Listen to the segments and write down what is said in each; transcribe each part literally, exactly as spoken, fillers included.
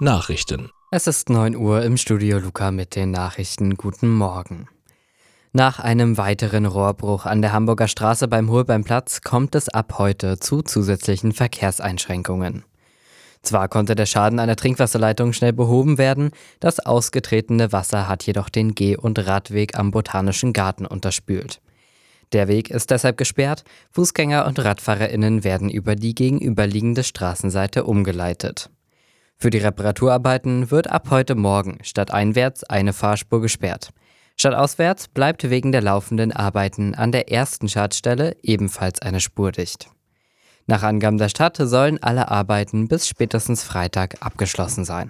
Nachrichten. Es ist neun Uhr, im Studio Luca mit den Nachrichten. Guten Morgen. Nach einem weiteren Rohrbruch an der Hamburger Straße beim Holbeinplatz kommt es ab heute zu zusätzlichen Verkehrseinschränkungen. Zwar konnte der Schaden an der Trinkwasserleitung schnell behoben werden, das ausgetretene Wasser hat jedoch den Geh- und Radweg am Botanischen Garten unterspült. Der Weg ist deshalb gesperrt, Fußgänger und RadfahrerInnen werden über die gegenüberliegende Straßenseite umgeleitet. Für die Reparaturarbeiten wird ab heute Morgen stadteinwärts eine Fahrspur gesperrt. Stadtauswärts bleibt wegen der laufenden Arbeiten an der ersten Schadstelle ebenfalls eine Spur dicht. Nach Angaben der Stadt sollen alle Arbeiten bis spätestens Freitag abgeschlossen sein.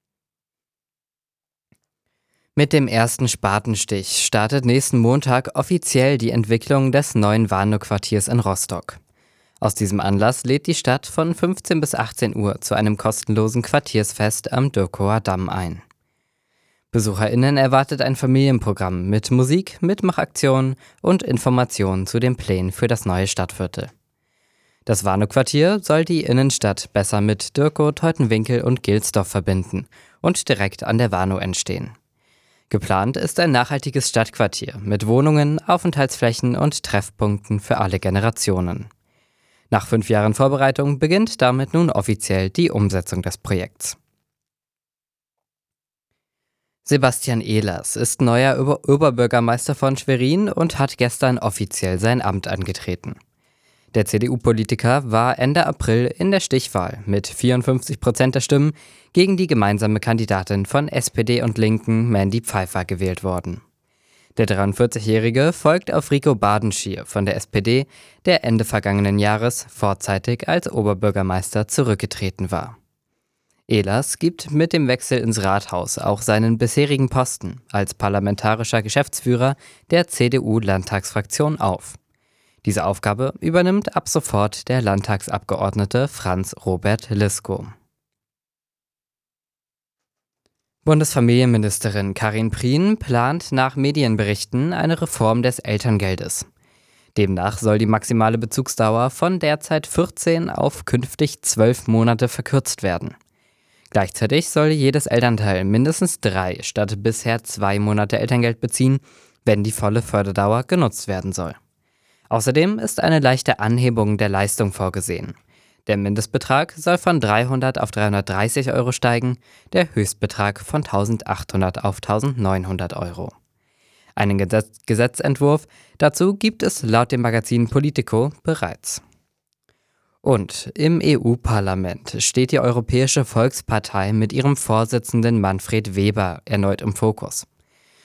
Mit dem ersten Spatenstich startet nächsten Montag offiziell die Entwicklung des neuen Warnow-Quartiers in Rostock. Aus diesem Anlass lädt die Stadt von fünfzehn bis achtzehn Uhr zu einem kostenlosen Quartiersfest am Dürkower Damm ein. BesucherInnen erwartet ein Familienprogramm mit Musik, Mitmachaktionen und Informationen zu den Plänen für das neue Stadtviertel. Das Warnow-Quartier soll die Innenstadt besser mit Dürkow, Teutenwinkel und Gilsdorf verbinden und direkt an der Warnow entstehen. Geplant ist ein nachhaltiges Stadtquartier mit Wohnungen, Aufenthaltsflächen und Treffpunkten für alle Generationen. Nach fünf Jahren Vorbereitung beginnt damit nun offiziell die Umsetzung des Projekts. Sebastian Ehlers ist neuer Ober- Oberbürgermeister von Schwerin und hat gestern offiziell sein Amt angetreten. Der C D U-Politiker war Ende April in der Stichwahl mit vierundfünfzig Prozent der Stimmen gegen die gemeinsame Kandidatin von S P D und Linken, Mandy Pfeiffer, gewählt worden. Der dreiundvierzigjährige folgt auf Rico Badenschier von der S P D, der Ende vergangenen Jahres vorzeitig als Oberbürgermeister zurückgetreten war. Ehlers gibt mit dem Wechsel ins Rathaus auch seinen bisherigen Posten als parlamentarischer Geschäftsführer der C D U-Landtagsfraktion auf. Diese Aufgabe übernimmt ab sofort der Landtagsabgeordnete Franz Robert Liskow. Bundesfamilienministerin Karin Prien plant nach Medienberichten eine Reform des Elterngeldes. Demnach soll die maximale Bezugsdauer von derzeit vierzehn auf künftig zwölf Monate verkürzt werden. Gleichzeitig soll jedes Elternteil mindestens drei statt bisher zwei Monate Elterngeld beziehen, wenn die volle Förderdauer genutzt werden soll. Außerdem ist eine leichte Anhebung der Leistung vorgesehen. Der Mindestbetrag soll von dreihundert auf dreihundertdreißig Euro steigen, der Höchstbetrag von eintausendachthundert auf eintausendneunhundert Euro. Einen Gesetz- Gesetzentwurf dazu gibt es laut dem Magazin Politico bereits. Und im E U-Parlament steht die Europäische Volkspartei mit ihrem Vorsitzenden Manfred Weber erneut im Fokus.